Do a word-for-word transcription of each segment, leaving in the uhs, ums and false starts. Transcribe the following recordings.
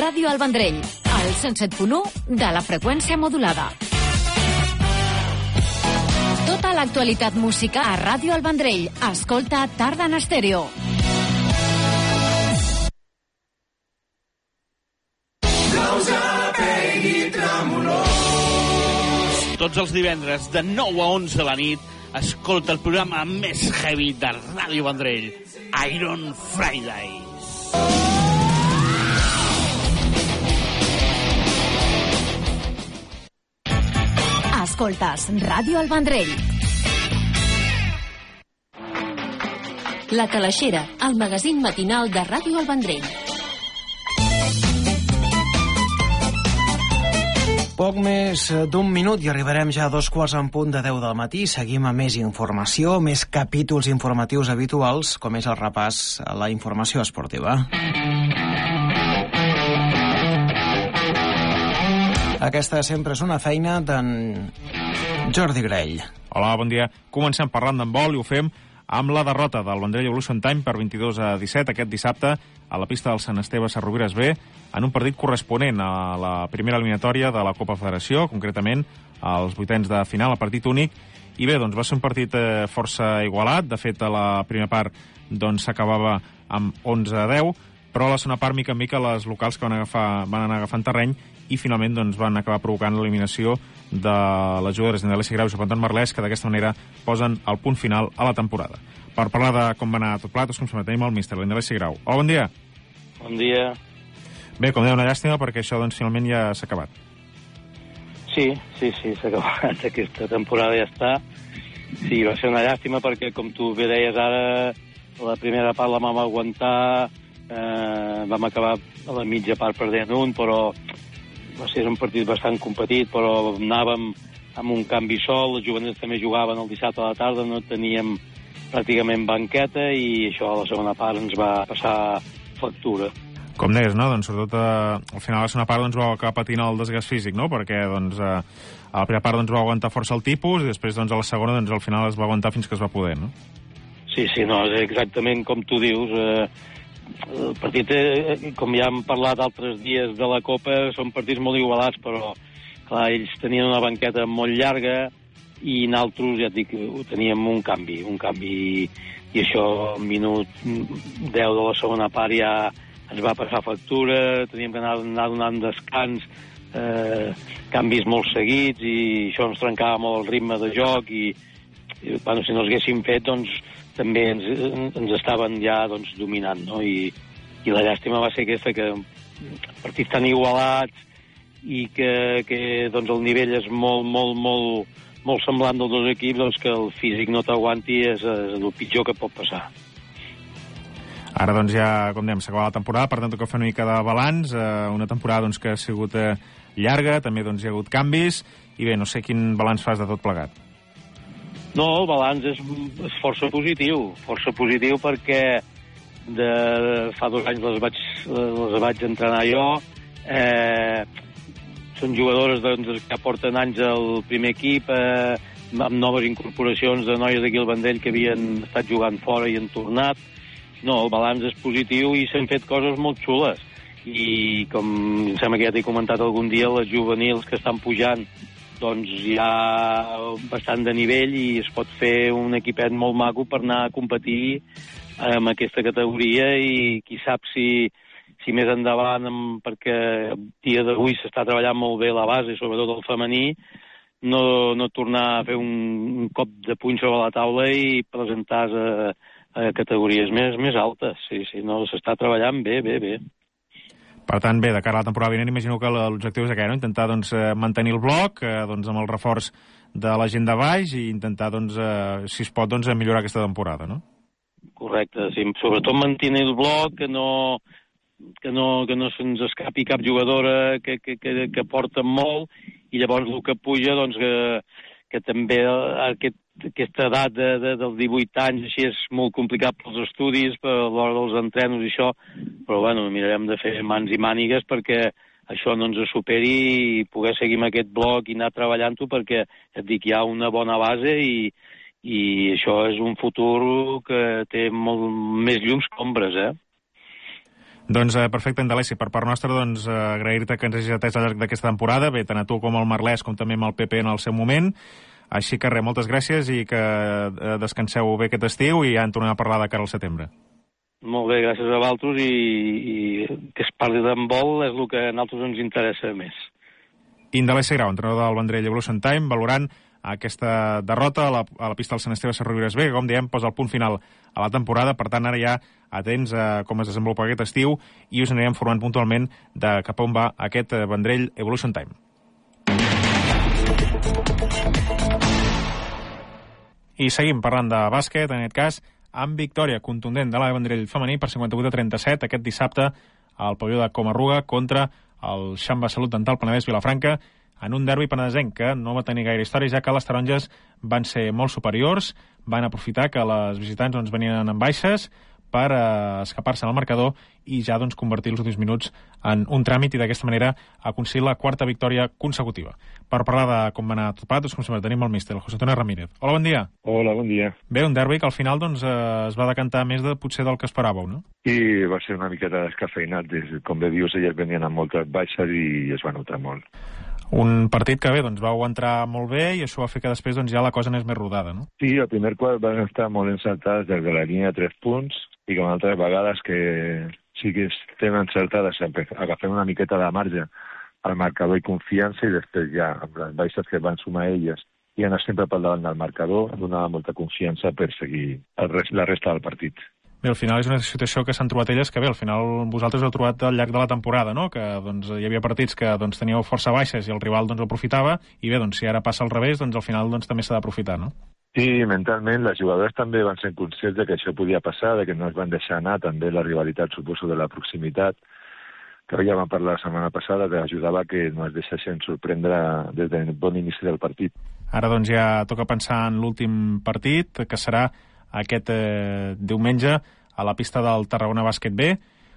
Ràdio El Vendrell, al cent set punt u de la freqüència modulada. Tota l'actualitat musical a Ràdio El Vendrell. Escolta Tarda en Estèreo. Tots els divendres de nou a onze de la nit escolta el programa més heavy de Ràdio Vendrell, Iron Fridays. Escoltes Ràdio El Vendrell. La Calaixera, el magazín matinal de Ràdio El Vendrell. Poc més d'un minut i arribarem ja a dos quarts en punt de deu del matí. Seguim amb més informació, més capítols informatius habituals, com és el repàs a la informació esportiva. Aquesta sempre és una feina d'en Jordi Grell. Hola, bon dia. Comencem parlant d'handbol i ho fem amb la derrota del Vendrell Evolution Time per vint-i-dos a disset aquest dissabte a la pista del Sant Esteve Sarrovires B, en un partit corresponent a la primera eliminatòria de la Copa Federació, concretament als vuitens de final, a partit únic. I bé, doncs va ser un partit eh, força igualat. De fet, a la primera part doncs s'acabava amb onze a deu, però a la segona part, mica en mica, les locals que van, agafar, van anar agafant terreny i finalment doncs, van acabar provocant l'eliminació de les jugadores d'Alessi Grau i Joan Anton Marlès, que d'aquesta manera posen el punt final a la temporada. Per parlar de com va anar tot plat, com sempre tenim el míster, l'Alessi Grau. Hola, bon dia. Bon dia. Bé, com deia, una llàstima perquè això doncs, finalment ja s'ha acabat. Sí, sí, sí, s'ha acabat. Aquesta temporada ja està. Sí, va ser una llàstima perquè, com tu bé deies ara, la primera part la vam aguantar, eh, vam acabar a la mitja part perdent un, però va ser un partit bastant competit, però anàvem amb un canvi sol, els juvenils també jugaven el dissabte a la tarda, no teníem pràcticament banqueta i això a la segona part ens va passar factura. Com deies, no? Doncs sobretot eh, al final de la segona part doncs, vau acabar patint el desgast físic, no? Perquè doncs, eh, a la primera part doncs, va aguantar força el tipus i després doncs, a la segona doncs, al final es va aguantar fins que es va poder, no? Sí, sí, no, és exactament com tu dius. Eh, el partit, eh, com ja hem parlat altres dies de la Copa, són partits molt igualats, però clar, ells tenien una banqueta molt llarga i nosaltres, ja et dic, teníem un canvi, un canvi i això, al minut deu de la segona part ja ens va passar factura, teníem que anar, anar donant descans, eh, canvis molt seguits i això ens trencava molt el ritme de joc i, i bueno, si no els haguéssim fet, doncs també ens, ens estaven ja doncs, dominant, no? I, i la llàstima va ser aquesta, que partits tan igualats i que, que doncs, el nivell és molt, molt, molt, molt semblant dels dos equips, doncs que el físic no t'aguanti és, és el pitjor que pot passar. Ara, doncs, ja, com dèiem, s'acaba la temporada, per tant, que fer una mica de balanç, eh, una temporada doncs, que ha sigut eh, llarga, també doncs, hi ha hagut canvis, i bé, no sé quin balanç fas de tot plegat. No, el balanç és, és força positiu, força positiu perquè de, fa dos anys les vaig, les vaig entrenar jo, eh, són jugadores doncs, que porten anys al primer equip, eh, amb noves incorporacions de noies d'aquí al Vendrell que havien estat jugant fora i han tornat. No, el balanç és positiu i s'han fet coses molt xules. I com em sembla que ja t'he comentat algun dia, les juvenils que estan pujant doncs hi ha bastant de nivell i es pot fer un equipet molt maco per anar a competir amb aquesta categoria i qui sap si, si més endavant, perquè el dia d'avui s'està treballant molt bé la base, sobretot el femení, no, no tornar a fer un, un cop de puny sobre la taula i presentar-se a, a categories més, més altes. Sí, sí, no, s'està treballant bé, bé, bé. Per tant, bé, de cara a la temporada vinent, imagino que l'objectiu és aquest, no? Intentar doncs, mantenir el bloc eh, doncs, amb el reforç de la gent de baix i intentar, doncs, eh, si es pot, doncs, millorar aquesta temporada, no? Correcte, sí. Sobretot mantenir el bloc, que no, que no, que no se'ns escapi cap jugadora que, que, que, que porta molt i llavors el que puja, doncs, que, que també aquest, aquesta edat de, de, dels divuit anys així és molt complicat pels estudis, per l'hora dels entrenos i això, però bueno, mirarem de fer mans i mànigues perquè això no ens superi i poder seguir amb aquest bloc i anar treballant-ho perquè, et dic, hi ha una bona base i, i això és un futur que té molt més llums que ombres, eh? Doncs eh, perfecte, Indaleci. Per part nostra, doncs, eh, agrair-te que ens hagis atès al llarg d'aquesta temporada, bé, tant a tu com al Marlès, com també amb el P P en el seu moment. Així que res, moltes gràcies i que eh, descanseu bé aquest estiu i ja en tornem a parlar de cara al setembre. Molt bé, gràcies a vosaltres i, i que es parli d'handbol és el que a nosaltres ens interessa més. Indaleci Grau, entrenador del Vendrell Evolution Time, valorant aquesta derrota a la, a la pista del Sant Esteve Sarrovires B, que, com diem, posa el punt final a la temporada. Per tant, ara ja atents a com es desenvolupa aquest estiu i us anirem formant puntualment de cap on va aquest Vendrell Evolution Time. I seguim parlant de bàsquet, en aquest cas, amb victòria contundent de la Vendrell femení per cinquanta-vuit a trenta-set aquest dissabte al pavelló de Comarruga contra el Xamba Salut Dental Penedès Vilafranca, en un derbi penedesenc que no va tenir gaire història, ja que les taronges van ser molt superiors, van aprofitar que les visitants doncs, venien en baixes per eh, escapar-se al marcador i ja doncs, convertir els últims minuts en un tràmit i d'aquesta manera aconseguir la quarta victòria consecutiva. Per parlar de com va anar tot plegat, doncs, com sempre, tenim el míster, el José Antonio Ramírez. Hola, bon dia. Hola, bon dia. Bé, un derbi que al final doncs, eh, es va decantar més de potser del que esperàveu, no? I va ser una miqueta descafeinat. Com bé dius, elles venien amb moltes baixes i es va notar molt. Un partit que bé, doncs vau entrar molt bé i això va fer que després doncs, ja la cosa anés més rodada, no? Sí, el primer quart van estar molt encertades des de la línia de tres punts i com altres vegades que sí que estem encertades, agafem una miqueta de marge al marcador i confiança i després ja, amb les baixes que van sumar elles i anar sempre pel davant del marcador, donava molta confiança per seguir el rest, la resta del partit. Bé, al final és una situació que s'han trobat elles que bé, al final vosaltres heu trobat al llarg de la temporada, no? Que doncs, hi havia partits que doncs, teníeu força baixes i el rival doncs, ho aprofitava i bé, doncs, si ara passa al revés, doncs al final doncs, també s'ha d'aprofitar, no? Sí, mentalment les jugadores també van ser conscients de que això podia passar, de que no es van deixar anar, també la rivalitat, suposo, de la proximitat, que ja vam parlar la setmana passada, que ajudava que no es deixessin sorprendre des del bon inici del partit. Ara doncs ja toca pensar en l'últim partit, que serà aquest eh, diumenge a la pista del Tarragona Bàsquet B,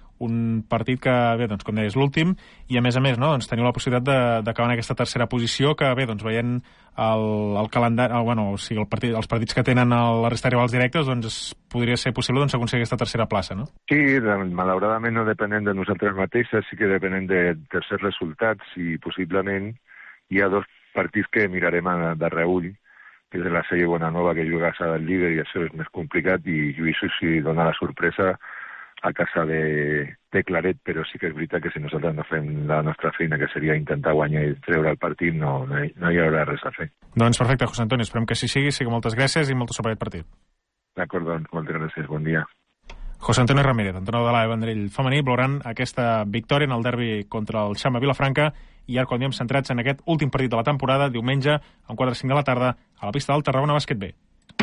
un partit que, bé, doncs, com deies, l'últim, i a més a més, no, doncs, teniu la possibilitat d'acabar en aquesta tercera posició, que, bé, doncs, veient el, el calendari, el, bueno, o sigui, el partit, els partits que tenen el, la resta de rivals directes, doncs, podria ser possible, doncs, aconseguir aquesta tercera plaça, no? Sí, malauradament no depenem de nosaltres mateixes, sí que depenem de tercers resultats, i possiblement hi ha dos partits que mirarem a, de reull, que és la sèrie Bonanova, que juga a casa del líder i això és més complicat, i Lluïsos si dona la sorpresa a casa de, de Claret, però sí que és veritat que si nosaltres no fem la nostra feina, que seria intentar guanyar i treure el partit, no, no, hi, no hi haurà res a fer. Doncs perfecte, José Antonio, esperem que així sigui, sigui moltes gràcies i molta sort per aquest partit. D'acord, doncs, moltes gràcies, bon dia. José Antonio Ramírez, entrenador de l'A E Vendrell femení, valorant aquesta victòria en el derbi contra el Xamba Vilafranca, i ara quan diem centrats en aquest últim partit de la temporada, diumenge, a un quatre a cinc de la tarda, a la pista del Tarragona Bàsquet B.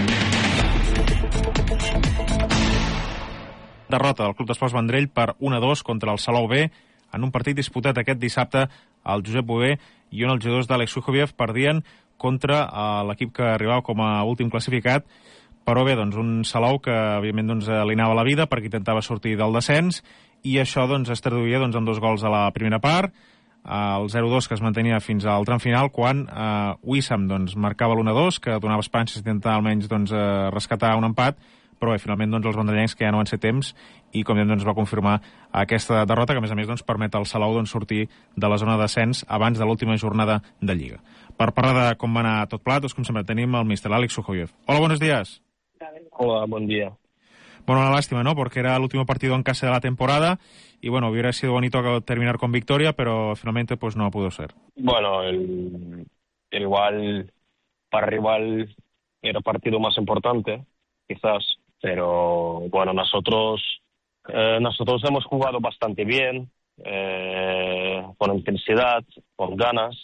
Derrota del Club d'Esports Vendrell per un a dos contra el Salou B, en un partit disputat aquest dissabte al Josep Bové, i on els jugadors d'Àlex Sujoviev perdien contra l'equip que arribava com a últim classificat, però bé, doncs, un Salou que, òbviament, doncs, li anava la vida perquè intentava sortir del descens, i això doncs, es traduïa doncs, en dos gols a la primera part, el zero dos que es mantenia fins al tram final, quan eh, Wissam doncs, marcava l'un a dos, que donava esperances d'intentar almenys doncs, eh, rescatar un empat, però bé, finalment doncs, els vendrellencs que ja no van ser temps, i com diem, doncs, va confirmar aquesta derrota, que a més a més doncs, permet al Salou doncs, sortir de la zona de descens abans de l'última jornada de Lliga. Per parlar de com va anar tot plat, doncs, com sempre tenim el míster Àlex Sujoviev. Hola, buenos días. Hola, buen día. Bueno, una lástima, ¿no? Porque era el último partido en casa de la temporada y, bueno, hubiera sido bonito terminar con victoria, pero finalmente pues no pudo ser. Bueno, el, el igual para rival era el partido más importante, quizás, pero bueno, nosotros eh, nosotros hemos jugado bastante bien, eh, con intensidad, con ganas,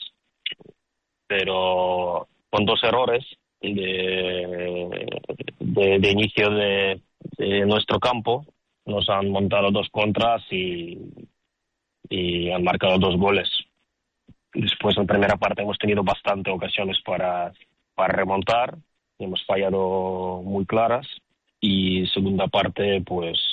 pero con dos errores de, de, de inicio de de nuestro campo. Nos han montado dos contras y, y han marcado dos goles. Después, en primera parte, hemos tenido bastantes ocasiones para, para remontar. Hemos fallado muy claras. Y segunda parte, pues